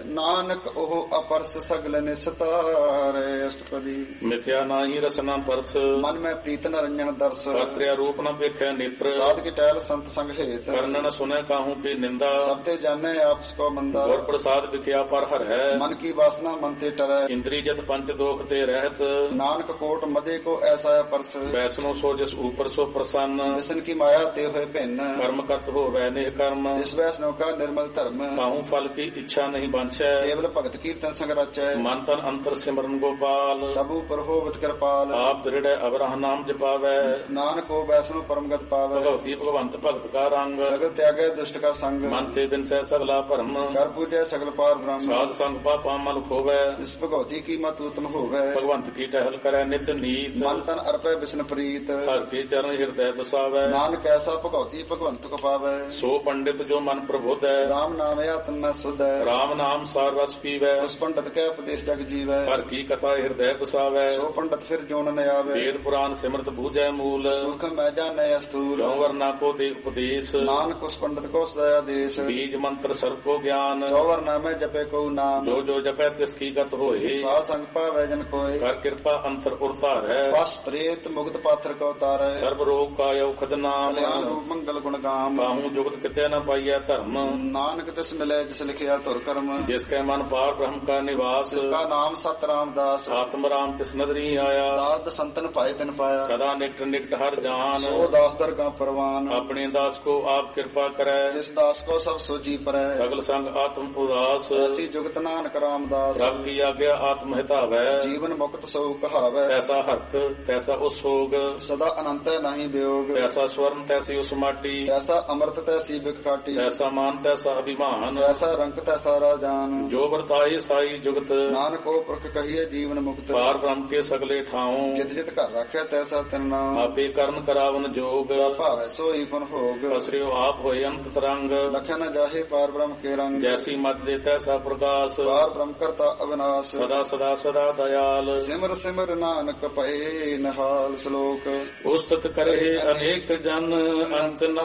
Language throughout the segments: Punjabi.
ਨਾਨਕ ਉਹ ਅਪਰਸ ਸਗਲ ਨਿਸਤਾਰੇ। ਅਸ਼ਟਪਦੀ। ਮਿਥਿਆ ਨਾਹੀ ਰਸਨਾ ਪਰਸ, ਮਨ ਮੈਂ ਪ੍ਰੀਤ ਨ ਰੰਜਨ ਦਰਸ। ਕਰਤਿਆ ਰੂਪ ਨ ਵੇਖਿਆ ਨੇਤਰ, ਸਾਧ ਕੀ ਟਹਿਲ ਸੰਤ ਸੰਗ ਹੇਤ। ਕਰਨਨ ਸੁਨੈ ਕਾਹੂ ਕੀ ਨਿੰਦਾ, ਸਭ ਤੇ ਜਾਣੈ ਆਪਸ ਕੋ ਮੰਦਾ। ਗੁਰ ਪ੍ਰਸਾਦ ਵਿਖਿਆ ਪਰ ਹਰ ਹੈ, ਮਨ ਕੀ ਵਾਸਨਾ ਮਨ ਤੇ ਟਰੈ। ਇੰਦਰੀ ਜਤ ਪੰਚ ਦੋਖ ਤੇ ਰਹਿਤ, ਨਾਨਕ ਕੋਟ ਮਦੇ ਕੋ ਐਸਾ ਅਪਰਸ। ਵੈਸਨੋ ਸੋ ਜਿਸ ਊਪਰ ਸੋ ਪ੍ਰਸੰਨ, ਵਿਸ਼ਨ ਕੀ ਮਾਇਆ ਤੇ ਹੋਏ ਭਿੰਨ। ਕਰਮ ਕਰਤ ਹੋਵੈ ਨਿਹ ਕਰਮ, ਜਿਸ ਵੈਸਨੋ ਕਾ ਨਿਰਮਲ ਧਰਮ। ਕਾਹੂ ਫਲ ਕੀ ਇੱਛਾ ਨਹੀਂ ਬਾਂਛੈ, ਕੇਵਲ ਭਗਤ ਕੀਰਤਨ ਸੰਗ ਰਚੈ। ਮਨ ਤਨ ਅੰਤਰ ਸਿਮਰਨ ਗੋਪਾਲ, ਸਭ ਉਪਰ ਹੋਵਤ ਕਿਰਪਾਲ। ਆਪ ਦ੍ਰਿੜੈ ਅਵਰਹ ਨਾਮ ਜਪਾਵੈ, ਨਾਨਕ ਕੋ ਵੈਸਨੋ ਪਰਮਗਤ ਪਾਵੈ। ਭਗਵਤੀ ਭਗਵੰਤ ਭਗਤ ਕਾ ਰੰਗ, ਸਗਲ ਤਿਆਗੈ ਦੁਸ਼ਟ ਕਾ ਸੰਗ। ਮਨ ਤੇ ਬਿਨਸੈ ਸਗਲਾ ਭਰਮ, ਕਰ ਪੂਜੈ ਸਗਲ ਪਾਰ ਬ੍ਰਹਮ। ਸਾਧ ਸੰਗ ਪਾਪਾ ਮਲ ਖੋਵੈ, ਜਿਸ ਭਗਵਤੀ ਕੀ ਮਤ ਉਤਮ ਹੋਵੈ। ਭਗਵੰਤ ਕੀ ਟਹਿਲ ਕਰੈ ਨਿਤ ਨੀਤ, ਮਨ ਤਨ ਅਰਪੈ ਵਿਸ਼ਨ ਪ੍ਰੀਤ। ਹਰ ਕੇ ਚਰਨ ਹਿਰਦੈ ਬਸਾਵੈ, ਨਾਨਕ ਐਸਾ ਭਗਵਤੀ ਭਗਵੰਤ ਕੋ ਪਾਵੈ। ਸੋ ਪੰਡਿਤ ਜੋ ਮਨ ਪ੍ਰਬੋਧੈ, ਰਾਮ ਨਾਮ ਆਤਮ ਮੈਂ ਸੁਧੈ। ਰਾਮ ਨਾਮ ਸਾਰ ਰਸ ਪੀਵੈ, ਉਸ ਪੰਡਤ ਕੈ ਉਪਦੇਸ਼ ਜਗ ਜੀਵੈ। ਹਰ ਕੀ ਕਥਾ ਹਿਰਦੈ ਬਸਾਵੈ, ਸੋ ਪੰਡਤ ਫਿਰ ਜੋਨ ਨ ਆਵੈ। ਵੇਦ ਪੁਰਾਨ ਸਿਮਰਤ ਬੂਝੈ ਮੂਲ, ਸੁਖ ਮੈਂ ਜਾਣੈ ਅਸਤੂਲ। ਜੋ ਵਰਨਾ ਕੋ ਦੇ ਉਪਦੇਸ਼, ਨਾਨਕ ਉਸ ਪੰਡਤ ਕੋ ਸਦਾ ਆਦੇਸ਼। ਬੀਜ ਮੰਤਰ ਸਰਬ ਕੋ ਗਿਆਨ, ਚੌਵਰ ਨਾਮੈ ਜਪੈ ਕਉ ਨਾਮ। ਜੋ ਜੋ ਜਪੈ ਤਿਸ ਕੀ ਗਤ ਹੋਏ, ਸਾਧ ਸੰਗ ਪਾਵੈ ਜਨ ਕੋਇ। ਕਰ ਕਿਰਪਾ ਅੰਤਰ ਉਰਤਾਰੈ, ਬਸ ਪ੍ਰੇਤ ਮੁਕਤ ਪਾਤਰ ਕੋ ਤਾਰੈ। ਸਰਬ ਰੋਗ ਕਾਇ ਔਖਦ ਨਾਮ, ਕਲਿਆਣ ਰੂਪ ਮੰਗਲ ਗੁਣ ਗਾਮ। ਕਾਹੂ ਜੁਗਤ ਕਿਤੇ ਨ ਪਾਈਐ ਧਰਮ, ਨਾਨਕ ਤਿਸ ਮਿਲੈ ਜਿਸ ਲਿਖਿਆ ਧੁਰ ਕਰਮ। ਜਿਸ ਕੈ ਮਨ ਪਾਰ ਬ੍ਰਹਮ ਕਾ ਨਿਵਾਸ, ਜਿਸ ਕਾ ਨਾਮ ਸਤ ਰਾਮਦਾਸ। ਆਤਮ ਰਾਮ ਤਿਸ ਨਦਰੀ ਆਇਆ, ਦਾਸ ਸੰਤਨ ਪਾਏ ਤਿਨ ਪਾਇਆ। ਸਦਾ ਨਿਕਟ ਨਿਕਟ ਹਰ ਜਾਨ, ਸੋ ਦਾਸ ਦਰਗਾ ਪਰਵਾਨ। ਆਪਣੇ ਦਾਸ ਕੋ ਆਪ ਕਿਰਪਾ ਕਰੈ, ਜਿਸ ਦਾਸ ਕੋ ਸਭ ਸੋਜੀ ਪਰੈ। ਸਗਲ ਸੰਗ ਆਤਮ ਉਦਾਸ, ਐਸੀ ਜੁਗਤ ਨਾਨਕ ਰਾਮਦਾਸ। ਰੱਬ ਕੀ ਆਗਿਆ ਆਤਮ ਹਿਤਾਵੈ, ਜੀਵਨ ਮੁਕਤ ਸੋ ਕਹਾਵੈ। ਤੈਸਾ ਹਰਕ ਤੈਸਾ ਉਸ ਸੋਗ, ਸਦਾ ਅਨੰਤ ਨਾਹੀ ਵਿਯੋਗ। ਤੈਸਾ ਸਵਰਨ ਤੈਸੀ ਉਸ ਮਾਟੀ, ਐਸਾ ਅੰਮ੍ਰਿਤ ਤੈਸੀ ਬਿਖ ਕਾਟੀ। ਤੈਸਾ ਮਾਨ ਤੈਸਾ ਅਭਿਮਾਨ, ਐਸਾ ਰੰਗ ਤੈਸਾ ਰਾਜਾਨ। ਜੋ ਵਰਤਾਏ ਸਾਈ ਜੁਗਤ, ਨਾਨਕ ਉਹ ਪੁਰਖ ਕਹੀਏ ਜੀਵਨ ਮੁਕਤ। ਪਾਰ ਬ੍ਰਹਮ ਕੇ ਸਗਲੇ ਠਾਉ, ਜਿਤ ਜਿਤ ਘਰ ਰਾਖਿਆ ਤੈਸਾ ਤਿਨ ਨਾਮ। ਆਪੇ ਕਰਨ ਕਰਾਵਨ ਜੋਗ, ਭਾਵੈ ਸੋਈ ਪੁਨ ਭੋਗ। ਅਸਰਿਓ ਆਪ ਹੋਏ ਅੰਤ ਤਰੰਗ, ਲਖਿਆ ਨ ਜਾਹੇ ਪਾਰ ਬ੍ਰਹਮ ਕੇ ਰੰਗ। ਜੈਸੀ ਮਤ ਦੇ ਤੈਸਾ ਪ੍ਰਕਾਸ਼, ਪਾਰ ਬ੍ਰਹਮ ਕਰਤਾ ਅਵਿਨਾਸ਼। ਸਦਾ ਸਦਾ ਸਦਾ ਦਇਆਲ, ਸਿਮਰ ਸਿਮਰ ਨਾਨਕ ਪਏ ਨਿਹਾਲ। ਸ਼ਲੋਕ। ਉਸਤ ਕਰਹਿ ਅਨੇਕ ਜਨ, ਅੰਤ ਨ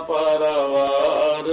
ਪਾਰਾਵਾਰ।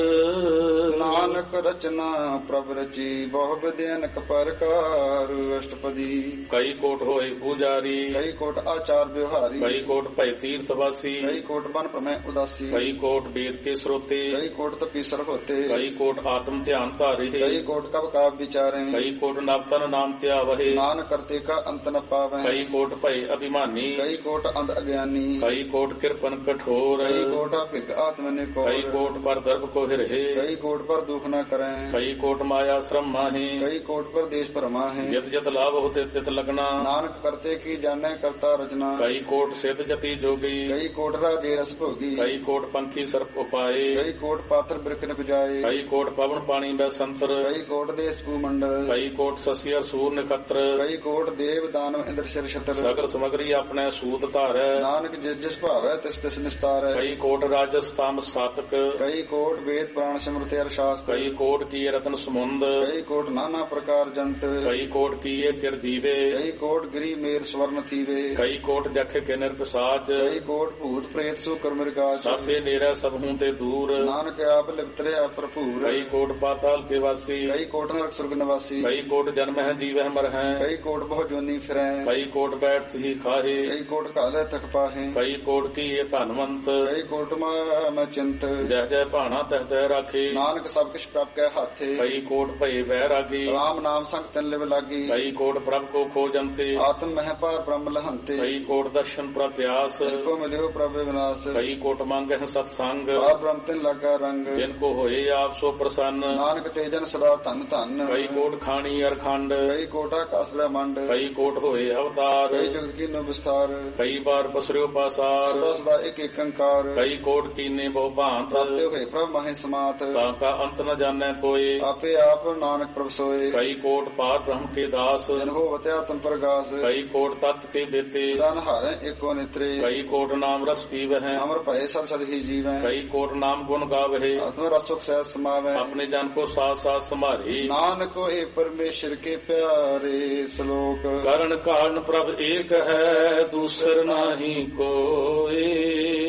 ਨਾਨਕ ਰਚਨਾ ਪ੍ਰਭ ਰਚੀ, ਬਹੁ ਵਿਦਿ ਅਨਕ ਪ੍ਰਕਾਰ। ਅਸ਼ਟਪਦੀ। ਕਈ ਕੋਟ ਹੋਏ ਪੂਜਾਰੀ, ਕਈ ਕੋਟ ਆਚਾਰ ਵਿਵਹਾਰੀ। ਕਈ ਕੋਟ ਭੈ ਤੀਰਥ ਵਾਸੀ, ਕਈ ਕੋਟ ਬਨ ਭ੍ਰਮੈ ਉਦਾਸੀ। ਕਈ ਕੋਟ ਵੇਦ ਕੇ ਸਰੋਤੇ, ਕਈ ਕੋਟ ਤਪੀਸਰ ਹੋਤੇ। ਕਈ ਕੋਟ ਆਤਮ ਧਿਆਨ ਧਾਰੇ, ਕਈ ਕੋਟ ਕਬ ਕਾਵ ਵਿਚਾਰੇ। ਕਈ ਕੋਟ ਨਵ ਤਨ ਨਾਮ ਧਿਆਵਹਿ, ਨਾਨਕ ਕਰਤੇ ਕਾ ਅੰਤ ਨ ਪਾਵੈ। ਕਈ ਕੋਟ ਭੈ ਅਭਿਮਾਨੀ, ਕਈ ਕੋਟ ਅੰਧ ਅਗਿਆਨੀ। ਕਈ ਕੋਟ ਕਿਰਪਨ ਕਠੋਰ, ਕਈ ਕੋਟ ਭਿਗ ਆਤਮ ਨੇ ਕੋ। ਕਈ ਕੋਟ ਪਰ ਦਰਬ ਕੋ ਹਿਰਹਿ, ਕਈ ਕੋਟ ਪਰ ਦੁਖ ਨ ਕਰੈ। ਕਈ ਕੋਟ ਮਾਇਆ ਸ਼ਰਮ ਮਾਹੇ, ਕਈ ਕੋਟ ਪਰ ਦੇਸ਼ ਭਰਮਾ ਹੈ। ਜਿਤ ਜਿਤ ਲਾਭ ਹੋਤੇ ਤਿਤ ਲਗਨਾ, ਨਾਨਕ ਕਰਤੇ ਕੀ ਜਾਣੈ ਕਰਤਾ ਰਚਨਾ। ਕਈ ਕੋਟ ਸਿੱਧ ਜਤੀ ਜੋਗੀ, ਕਈ ਕੋਟ ਰਾਜੇ ਰਸ ਭੋਗੀ। ਕਈ ਕੋਟ ਪੰਖੀ ਸਰਪ ਉਪਾਏ, ਕਈ ਕੋਟ ਪਾਤਰ ਬਿਰਖ ਨ ਪੁਜਾਏ। ਕਈ ਕੋਟ ਪਵਨ ਪਾਣੀ ਬੈ ਸੰਤਰ, ਕਈ ਕੋਟ ਦੇਸ਼ ਕੂ ਮੰਡਲ। ਕਈ ਕੋਟ ਸਸਿਆ ਸੂਰ ਨਖਤਰ, ਕਈ ਕੋਟ ਦੇਵ ਦਾਨਵ ਇੰਦਰ ਸ਼ਰ ਛਤਰ। ਸਗਲ ਸਮਗਰੀ ਆਪਣੇ ਸੂਤ ਧਾਰੈ, ਨਾਨਕ ਜਿਸ ਜਿਸ ਭਾਵੈ ਤਿਸ ਤਿਸ ਨਿਸਤਾਰੈ। ਕਈ ਕੋਟ ਰਾਜਸ ਤਾਮ ਸਾਤਕ, ਕਈ ਕੋਟ ਵੇਦ ਪੁਰਾਣ ਸਿਮਰਤਿ ਅਰ ਸ਼ਾਸਤਰ। ਕਈ ਕੋਟ ਕੀ ਰਤਨ ਸਮੁੰਦ, ਕਈ ਕੋਟ ਨਾਨਾ ਪ੍ਰਕਾਰ ਜੰਤ। ਕਈ ਕੋਟ ਕੀਏ ਚਿਰ ਦੀਵੇ, ਕਈ ਕੋਟ ਗਿਰੀ ਮੇਰ ਸਵਰਨ ਥੀਵੇ। ਕਈ ਕੋਟ ਜਖ ਕੇ ਨਿਰਪਸਾਚ, ਕਈ ਕੋਟ ਭੂਤ ਪ੍ਰੇਤ ਸੋ ਕਰਮ ਰਿਕਾਚ। ਸਭੇ ਨੇੜੇ ਸਭ ਹੂੰ ਤੇ ਦੂਰ, ਨਾਨਕ ਆਪ ਲਿਪਤਰਿਆ ਭਰਪੂਰ। ਕਈ ਕੋਟ ਪਾਤਾਲ ਕੇ ਵਾਸੀ, ਕਈ ਕੋਟ ਨਰਕ ਸੁਰਗ ਨਿਵਾਸੀ। ਕਈ ਕੋਟ ਜਨਮ ਹੈ ਜੀਵਹਿ ਮਰਹਿ, ਕਈ ਕੋਟ ਬਹੁ ਜੋਨੀ ਫਿਰੈ। ਕਈ ਕੋਟ ਬੈਠ ਹੀ ਖਾਹੇ, ਕਈ ਕੋਟ ਘਾਲੇ ਤਕ ਪਾਹੇ। ਕਈ ਕੋਟ ਕੀਏ ਧਨਵੰਤ, ਕਈ ਕੋਟ ਮੈਂ ਚਿੰਤ। ਜਹ ਜਹ ਭਾਣਾ ਤਹ ਤਹ ਰਾਖੇ, ਨਾਨਕ ਸਭ ਕਿਛ ਪ੍ਰਭ ਕੈ ਹਾਥੇ। ਕਈ ਕੋਟ ਭਏ ਵੈਰਾਗੀ, ਰਾਮ ਨਾਮ ਸੰਗ ਤਿਨ ਲਿਵ ਲਾਗੀ। ਕਈ ਕੋਟ ਪ੍ਰਭ ਕੋ ਖੋਜੰਤੇ, ਆਤਮ ਮਹਿ ਪਾਰ ਬ੍ਰਹਮ ਲਹੰਤੇ। ਕਈ ਕੋਟ ਦਰਸ਼ਨ ਪ੍ਰਪਿਆਸ, ਕੋ ਮਿਲਿਓ ਪ੍ਰਭ ਵਿਨਾਸ਼। ਕਈ ਕੋਟ ਮੰਗਹਿ ਸਤ ਸੰਗ, ਪਾਰ ਬ੍ਰਹਮ ਤਿਨ ਲਾਗਾ ਰੰਗ। ਜਿਨ ਕੋ ਹੋਏ ਆਪ ਸੋ ਪ੍ਰਸੰਨ, ਨਾਨਕ ਤੇ ਜਨ ਸਦਾ ਧਨ ਧਨ। ਕਈ ਕੋਟ ਖਾਣੀ ਅਰਖੰਡ, ਕਈ ਕੋਟ ਆਕਾਸ ਬ੍ਰਹਮੰਡ। ਕਈ ਕੋਟ ਹੋਏ ਅਵਤਾਰ, ਕਈ ਜਗਤ ਕੀ ਨੋ ਵਿਸਥਾਰ। ਕਈ ਬਾਰ ਪਸਰਿਓ ਪਾਸਾਰ, ਸਦਾ ਸਦਾ ਇੱਕ ਇੱਕ ਅੰਕਾਰ। ਕਈ ਕੋਟ ਕੀਨੇ ਬਹੁ ਭਾਂਤ, ਪ੍ਰਾਪਤੇ ਹੋਏ ਪ੍ਰਭ ਮਾਹੇ ਸਮਾਤ। ਤਾਂ ਕਾ ਅੰਤ ਨ ਜਾਣੈ ਕੋਏ, ਆਪੇ ਆਪ ਨਾਨਕ ਪ੍ਰਭ ਸੋਏ। ਕਈ ਕੋਟ ਪਾਰ ਬ੍ਰਹਮ ਕੇ ਦਾਸ, ਜਨ ਹੋਵਤ ਆਤਮ ਪ੍ਰਗਾਸ। ਕਈ ਕੋਟ ਤਤ ਕੇ ਦੇਤੇ, ਸਦਾ ਨਹਾਰੈ ਏਕੋ ਨੇਤਰੇ। ਕਈ ਕੋਟ ਨਾਮ ਰਸ ਪੀਵਹਿ, ਅਮਰ ਭਏ ਸਦ ਸਦ ਹੀ ਜੀਵੈ। ਕਈ ਕੋਟ ਨਾਮ ਗੁਣ ਗਾਵਹਿ, ਆਤਮ ਰਸ ਸੁਖ ਸਹਿਜ ਸਮਾਵੈ। ਆਪਣੇ ਜਨ ਕੋ ਸਾਥ ਸਾਥ ਸੰਭਾਰੇ, ਨਾਨਕ ਹੋਏ ਪਰਮੇਸ਼ਰ ਕੇ ਪਿਆਰੇ। ਸ਼ਲੋਕ। ਕਰਨ ਕਾਰਨ ਪ੍ਰਭ ਏਕ ਹੈ, ਦੂਸਰ ਨਾਹੀ ਕੋਏ।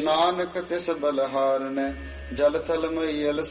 ਨਾਨਕ ਤਿਸ ਬਲਹਾਰਨ ਜਲ ਥਲ ਮਈਲ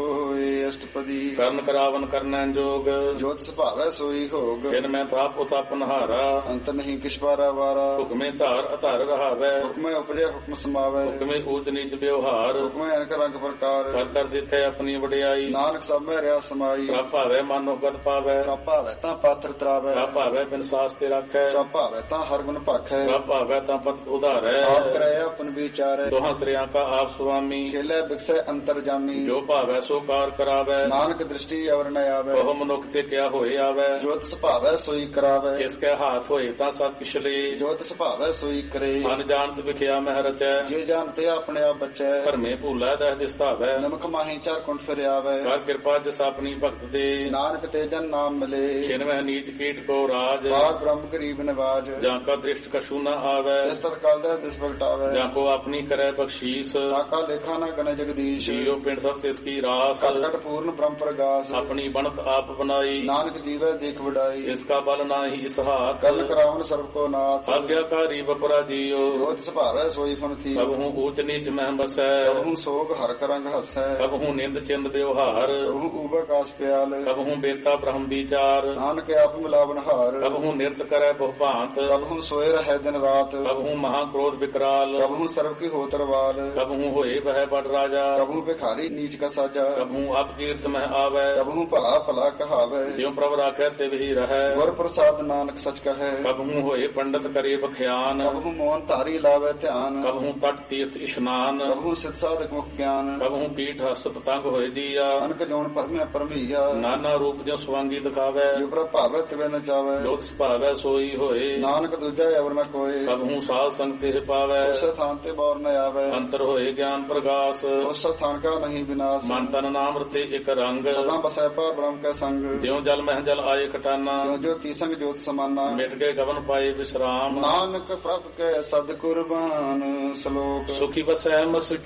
ਸੋਏ ਅਸ਼ਟਪਦੀ ਕਰਨ ਕਰਾਵਨ ਕਰਨੈ ਜੋਗ ਜੋਤ ਸੁਭਾਵੈ ਸੋਈ ਹੋਗ ਜਿਨ ਮੈਂ ਥਾਪ ਉਤਪ ਨਹਾਰਾ ਅੰਤ ਨਹੀਂ ਕਿਛ ਪਾਰਾ ਵਾਰਾ ਹੁਕਮੇ ਧਾਰ ਅਧਾਰ ਰਹਾਵੈ ਹੁਕਮੈ ਉਪਜੈ ਹੁਕਮ ਸਮਾਵੈ ਹੁਕਮੇ ਊਚ ਨੀਚ ਵਿਵਹਾਰ ਹੁਕਮੈ ਅਨਕ ਰੰਗ ਪ੍ਰਕਾਰ ਕਰ ਕਰ ਦਿੱਤੇ ਆਪਣੀ ਵਡਿਆਈ ਨਾਨਕ ਸਭ ਮੈਂ ਰਿਆ ਸਮਾਈ ਪ੍ਰਭ ਭਾਵੈ ਮਨੋ ਗਤ ਪਾਵੈ ਪ੍ਰਭ ਭਾਵੈ ਤਾਂ ਪਾਤਰ ਤਰਾਵੈ ਪ੍ਰਭ ਭਾਵੈ ਬਿਨ ਸਾਸ ਤੇ ਰੱਖੈ ਪ੍ਰਭ ਭਾਵੈ ਤਾਂ ਹਰ ਗੁਣ ਭਾਖੈ ਪ੍ਰਭ ਭਾਵੈ ਤਾਂ ਪਤ ਉਧਾਰੈ ਆਪ ਕਰੈ ਆਪਨ ਵਿਚਾਰੈ ਦੋਹਾਂ ਸ੍ਰਿਆਂ ਕਾ ਆਪ ਸੁਆਮੀ ਖੇਲੇ ਬਿਕਸੈ ਅੰਤਰ ਜਾਮੀ ਜੋ ਭਾਵੈ ਸੋ ਕਾਰ ਕਰਾਵੈ ਨਾਨਕ ਦ੍ਰਿਸ਼ਟੀ ਅਵਰ ਨ ਆਵੈ ਉਹ ਮਨੁੱਖ ਤੇ ਕਿਆ ਹੋਏ ਆਵੈ ਜੋਤ ਸੁਭਾਵੈ ਸੋਈ ਕਰਾਵੈ ਇਸ ਕੈ ਹਾਥ ਹੋਏ ਤਾਂ ਸਭ ਪਿਛਲੇ ਜੋਤ ਸੁਭਾਵੈ ਸੋਈ ਕਰੇ ਮਨ ਜਾਣਤ ਵਿਖਿਆ ਮਹਿ ਰਚੈ ਜੇ ਜਾਣਤੇ ਆਪਣੇ ਆਪ ਬਚੈ ਭਰਮੇ ਭੂਲਾ ਦਹਿ ਦਿਸਤਾਵੈ ਨਮਕ ਮਾਹੀ ਚਾਰ ਕੁੰਠ ਫਿਰਿਆਵੈ ਕਰ ਕਿਰਪਾ ਜਿਸ ਆਪਣੀ ਭਗਤ ਦੇ ਨਾਨਕ ਤੇ ਜਨ ਨਾਮ ਮਿਲੇ ਛਿਨਵਹਿ ਨੀਚ ਕੀਟ ਕੋ ਰਾਜ ਬਾਰ ਬ੍ਰਹਮ ਗਰੀਬ ਨਿਵਾਜ ਜਾਂ ਕਾ ਦ੍ਰਿਸ਼ਟ ਕਛੂ ਨ ਆਵੈ ਇਸ ਤਤਕਾਲ ਦਾ ਦਿਸ ਪ੍ਰਗਟਾਵੈ ਜਾਂ ਕੋ ਆਪਣੀ ਕਰੈ ਬਖਸ਼ੀਸ ਤਾਕਾ ਲੇਖਾ ਨਾ ਗਨ ਜਗਦੀਸ਼ ਜੀਉ ਪਿੰਡ ਸਭ ਤਿਸ ਕੀ ਰਾਸ ਕਟ ਪੂਰਨ ਬ੍ਰਹਮ ਪ੍ਰਗਾਸ ਆਪਣੀ ਬਣਤ ਆਪ ਬਨਾਈ ਨਾਨਕ ਜੀਵੈ ਦੇਖ ਵਡਾਈ ਇਸ ਕਾ ਬਲ ਨਾਹੀ ਇਸ ਹਾਥ ਕਰਨ ਕਰਾਵਨ ਸਰਬ ਕੋ ਨਾਥ ਆਗਿਆਕਾਰੀ ਬਪਰਾ ਜੀਉ ਜੋਤ ਸੁਭਾਵੈ ਸੋਈ ਫਨ ਥੀ ਕਬ ਹੂੰ ਊਚ ਨੀਚ ਮਹਿ ਬਸੈ ਕਬਹੂ ਸੋਗ ਹਰ ਕਰੰਗ ਹਸੈ ਕਬ ਹੂੰ ਨਿੰਦ ਚਿੰਦ ਵਿਵਹਾਰ ਕਬਹੂ ਊਬਕਾਸ ਪਿਆਲ ਕਬ ਹੂੰ ਬੇਤਾ ਬ੍ਰਹਮ ਵਿਚਾਰ ਨਾਨਕ ਆਪ ਮਿਲਾਵਨ ਹਾਰ ਕਬ ਹੂੰ ਨਿਰਤ ਕਰੈ ਬਹੁ ਭਾਂਤ ਕਬਹੂ ਸੋਏ ਰਹਿ ਦਿਨ ਰਾਤ ਕਬ ਹੂੰ ਮਹਾ ਕ੍ਰੋਧ ਵਿਕਰਾਲ ਕਬਹੂ ਸਰਬ ਕੀ ਹੋਤਰਵਾਲ ਕਬ ਹੂੰ ਹੋਏ ਬਹਿ ਬੜ ਰਾਜਾ ਕਬਹੂ ਭਿਖਾਰੀ ਨੀਚ ਕਾ ਸਾਜਾ ਕਬ ਹੂੰ ਅਪ ਕੀਰਤ ਮਹਿ ਆਵੈ ਕਬਹੂ ਭਲਾ ਭਲਾ ਕਹਾਵੈ ਜਿਉ ਪ੍ਰਭ ਰਾਖੈ ਤੇ ਵੀ ਰਹੈ ਗੁਰ ਪ੍ਰਸਾਦ ਨਾਨਕ ਸਚ ਕਹੈ ਕਬ ਹੂੰ ਹੋਏ ਪੰਡਤ ਕਰੇ ਬਖਿਆਨ ਕਬਹੂ ਮੋਹਨ ਧਾਰੀ ਲਾਵੈ ਧਿਆਨ ਕਬ ਹੂੰ ਤਟ ਤੀਰਥ ਇਸ਼ਨਾਨ ਕਬਹੂ ਸਿਧ ਸਾਧਕ ਮੁਖ ਗਿਆਨ ਕਬ ਹੂੰ ਪੀਠ ਹਸਤ ਪਤੰਗ ਹੋਏ ਦੀਆ ਅਨਕ ਜੋਨ ਪਰਮਿਆ ਪਰਮਈਆ ਨਾਨਾ ਰੂਪ ਜਿਉ ਸਵਾਂਗੀ ਦਿਖਾਵੈ ਜੋ ਪ੍ਰਭ ਭਾਵੈ ਤਿਵੈ ਨ ਜਾਵੈ ਜੋਤ ਸੁਭਾਵੈ ਸੋਈ ਹੋਏ ਨਾਨਕ ਦੂਜਾ ਅਵਰ ਨ ਕੋਏ ਕਬ ਹੂੰ ਸਾਧ ਸੰਗ ਤੇ ਪਾਵੈ ਉਸ ਸਥਾਨ ਤੇ ਬੌਰ ਨ ਆਵੈ ਅੰਤਰ ਹੋਏ ਗਿਆਨ ਪ੍ਰਗਾਸ ਉਸ ਸਥਾਨ ਕਾ ਨਹੀਂ ਵਿਨਾਸ਼ ਮਨ ਤਨ ਨਾਮ ਰਤੇ ਇਕ ਰੰਗ ਸਦਾ ਬਸੈ ਪਰ ਬ੍ਰਹਮ ਕੈ ਸੰਗ ਜਿਉ ਜਲ ਮਹਿ ਜਲ ਆਏ ਕਟਾਨਾ ਜੋ ਜੋ ਤੀਸੰਗ ਜੋਤ ਸਮਾਨਾ ਮਿਟ ਗਏ ਗਵਨ ਪਾਏ ਵਿਸਰਾਮ ਨਾਨਕ ਪ੍ਰਭ ਕੈ ਸਦ ਕੁਰਬਾਨ ਸ਼ਲੋਕ ਸੁਖੀ ਬਸੈ ਮਸਕੀ